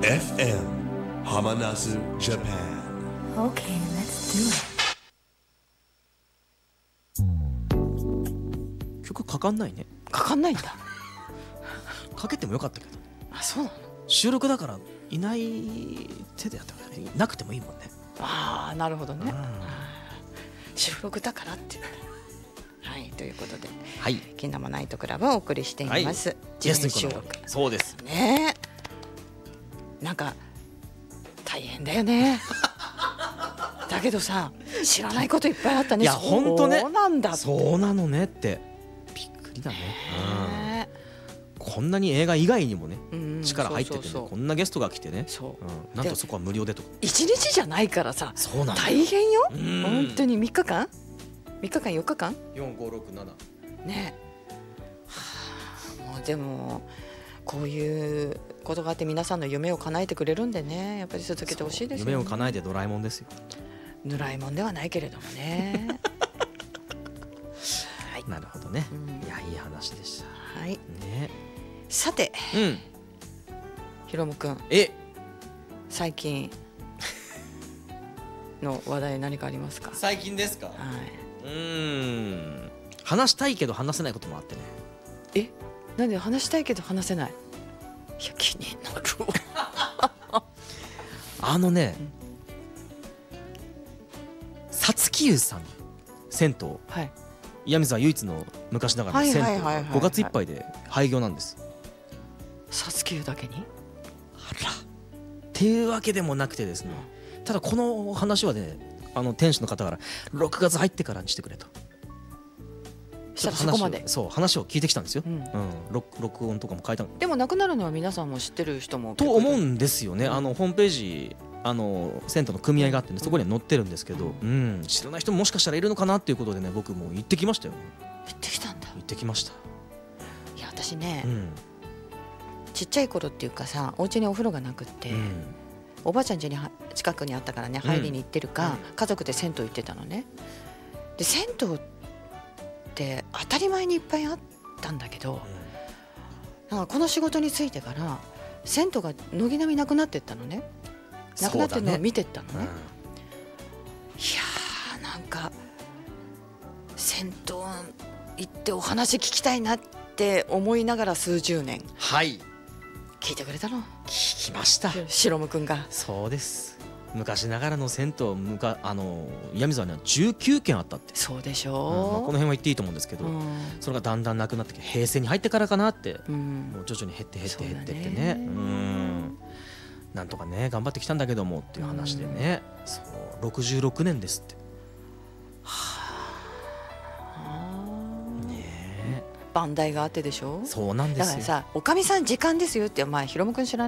FM Hamanazu Japan. Okay, let's do it. 曲かかんないね。 かかんないんだ。 かけてもよかったけど、 あ、そうなの。 収録だからいない手でやったからね、なくてもいいもんね。 ああ、なるほどね。 うん収録だからって言うんだ。はい、ということで、 はい、 金玉ナイトクラブをお送りしています。 ゲスト事前収にこの録そうです。 ねえ、なんか大変だよね。だけどさ、知らないこといっぱいあったね。 いやほんとね、 そうなんだって。 そうなのねってびっくりだね。 ねこんなに映画以外にもね、 うん力入っててね、 そうそうそうこんなゲストが来てね、 そうなんとそこは無料でと。 一日じゃないからさ、 そうなんだ。 大変よ。 うん本当に3日間4日間 4、5、6、7。 ねえ、はあ、もうでもこういうことがあって皆さんの夢を叶えてくれるんでね、やっぱり続けてほしいですよね。 夢を叶えてドラえもんですよ。 ぬらいもんではないけれどもね。はい、 なるほどね。 うんいや、いい話でしたはい、 ね。 さてうんひろむくん、 え最近の話題何かありますか？ 最近ですか。 はい、 話したいけど話せないこともあってね。 え、なんで話したいけど話せない？いや、気になる。 あのね、さつき湯さん銭湯、 はい、 岩見沢唯一の昔ながらの銭湯はいはいはいはいはい 5月いっぱいで廃業なんです。 さつき湯だけに？ あらっていうわけでもなくてですね、ただこの話はね、店主の方から6月入ってからにしてくれと。 したらそこまで。 そう話を聞いてきたんですよ。 うん録音とかも書いたでもなくなるのは皆さんも知ってる人もと思う結構いる。 んですよね。ホームページ銭湯の組合があってね、そこには載ってるんですけど、知らない人ももしかしたらいるのかなっていうことでね、僕も行ってきましたよ。 行ってきたんだ。 行ってきました。 いや、私ね、 うんちっちゃい頃っていうかさ、お家にお風呂がなくって、おばあちゃん家に近くにあったからね、入りに行ってるか、家族で銭湯行ってたのね。で、銭湯って当たり前にいっぱいあったんだけど、なんかこの仕事に就いてから銭湯が軒並みなくなってったのね。なくなってるのを見てったのね。いやー、なんか銭湯行ってお話聞きたいなって思いながら数十年はい聞いてくれたの、 聞きました。 しろむくんが。 そうです。昔ながらの銭湯、岩見沢には19軒あったって。 そうでしこのょ辺は言っていいと思うんですけど、それがだんだんなくなってきて、平成に入ってからかなって、もう徐々に減って減って減ってってね。なんとかね頑張ってきたんだけどもっていう話でね。そう66年ですって。 番台があってでしょ。 そうなんですよ。 だからさ、おかみさん時間ですよって、まあひろむくん知らない